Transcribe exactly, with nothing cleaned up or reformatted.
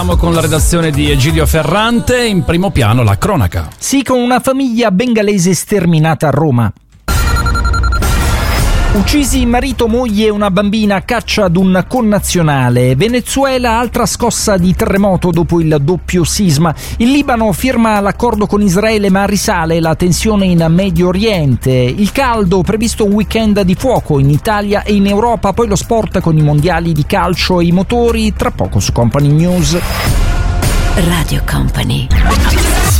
Con la redazione di Egidio Ferrante, in primo piano la cronaca. Sì, con una famiglia bengalese sterminata a Roma. Uccisi marito, moglie e una bambina a caccia ad un connazionale. Venezuela, altra scossa di terremoto dopo il doppio sisma. Il Libano firma l'accordo con Israele, ma risale la tensione in Medio Oriente. Il caldo, previsto un weekend di fuoco in Italia e in Europa. Poi lo sport con i mondiali di calcio e i motori. Tra poco su Company News. Radio Company.